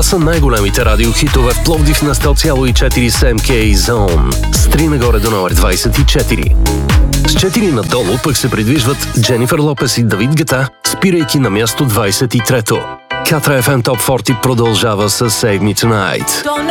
Това са най-големите радиохитове в Пловдив на 100,4 SMK Zone. С 3 нагоре до номер 24. С 4 надолу пък се придвижват Дженифър Лопес и Давид Гета, спирайки на място 23-то. Катра FM Top 40 продължава с Save Me Tonight.